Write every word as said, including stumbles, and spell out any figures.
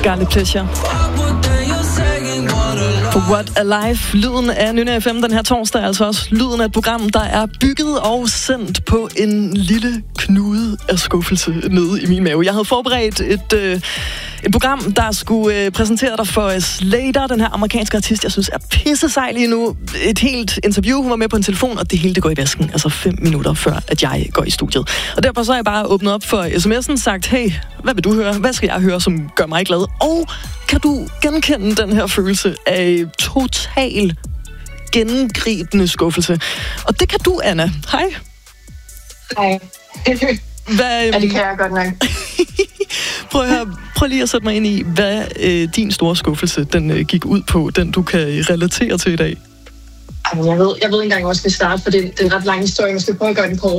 Scarlet Pleasure. For What A Life. Lyden af Nynne F M den her torsdag er altså også lyden af et program, der er bygget og sendt på en lille knude af skuffelse nede i min mave. Jeg havde forberedt et, øh, et program, der skulle øh, præsentere dig for Slater, den her amerikanske artist, jeg synes er pisse sej lige nu. Et helt interview, hun var med på en telefon, og det hele det går i vasken, altså fem minutter før, at jeg går i studiet. Og derfor så har jeg bare åbnet op for sms'en, sagt, hey, hvad vil du høre? Hvad skal jeg høre, som gør mig glad? Og kan du genkende den her følelse af total gennemgribende skuffelse? Og det kan du, Anna. Hej. Hej. Hvad, ja, det kan jeg godt nok. prøv, at høre, prøv lige at sætte mig ind i, hvad øh, din store skuffelse den øh, gik ud på, den du kan relatere til i dag. Jamen, jeg ved, jeg ved ikke engang, hvor jeg skal starte, for det, det er en ret lang historie, man skal prøve at gøre den kort.